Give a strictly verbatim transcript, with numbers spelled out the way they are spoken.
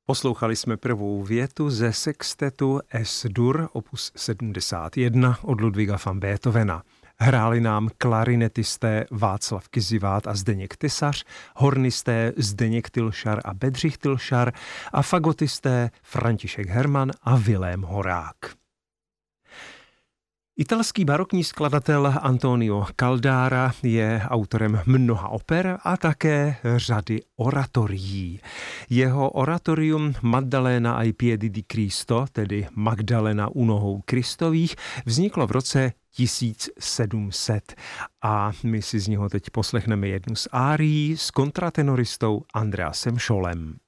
Poslouchali jsme prvou větu ze sextetu Es-Dur opus sedmdesát jedna od Ludwiga van Beethovena. Hráli nám klarinetisté Václav Kyzivát a Zdeněk Tesař, hornisté Zdeněk Tylšar a Bedřich Tylšar a fagotisté František Herman a Vilém Horák. Italský barokní skladatel Antonio Caldara je autorem mnoha oper a také řady oratorií. Jeho oratorium Maddalena ai piedi di Cristo, tedy Magdalena u nohou Kristových, vzniklo v roce tisíc sedm set a my si z něho teď poslechneme jednu z árií s kontratenoristou Andreasem Schollem.